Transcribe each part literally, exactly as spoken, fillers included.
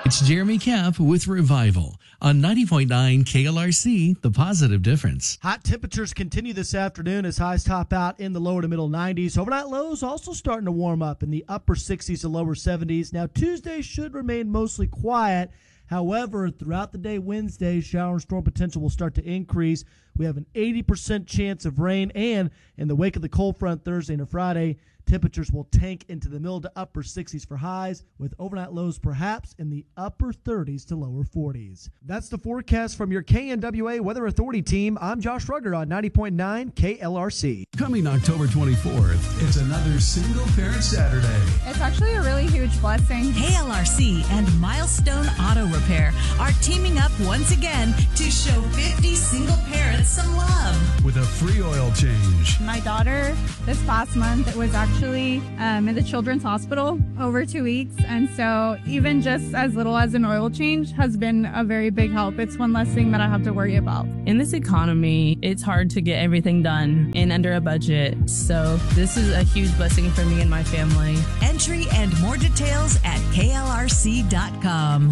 It's Jeremy Camp with Revival on ninety point nine K L R C, The Positive Difference. Hot temperatures continue this afternoon as highs top out in the lower to middle nineties. Overnight lows also starting to warm up in the upper sixties to lower seventies. Now, Tuesday should remain mostly quiet. However, throughout the day Wednesday, shower and storm potential will start to increase. We have an eighty percent chance of rain, and in the wake of the cold front Thursday and Friday, temperatures will tank into the middle to upper sixties for highs, with overnight lows perhaps in the upper thirties to lower forties. That's the forecast from your K N W A Weather Authority team. I'm Josh Rugger on ninety point nine K L R C. Coming October twenty-fourth, it's another Single Parent Saturday. It's actually a really huge blessing. K L R C and Milestone Auto Repair are teaming up once again to show fifty single parents some love. With a free oil change. My daughter, this past month, was actually um, in the Children's Hospital over two weeks. And so even just as little as an oil change has been a very big help. It's one less thing that I have to worry about. In this economy, it's hard to get everything done and under a budget. So this is a huge blessing for me and my family. Entry and more details at K L R C dot com.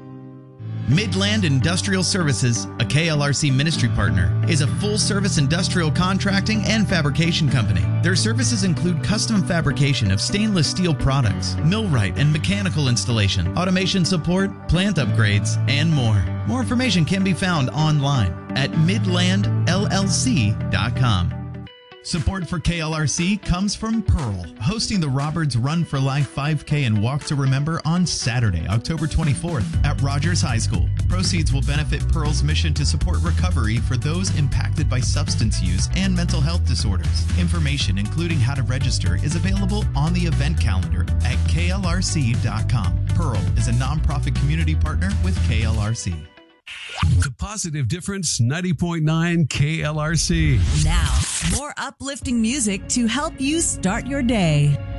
Midland Industrial Services, a K L R C ministry partner, is a full-service industrial contracting and fabrication company. Their services include custom fabrication of stainless steel products, millwright and mechanical installation, automation support, plant upgrades, and more. More information can be found online at midland L L C dot com. Support for K L R C comes from Pearl, hosting the Roberts Run for Life five K and Walk to Remember on Saturday, October twenty-fourth at Rogers High School. Proceeds will benefit Pearl's mission to support recovery for those impacted by substance use and mental health disorders. Information, including how to register, is available on the event calendar at K L R C dot com. Pearl is a nonprofit community partner with K L R C. The Positive Difference, ninety point nine K L R C. Now, more uplifting music to help you start your day.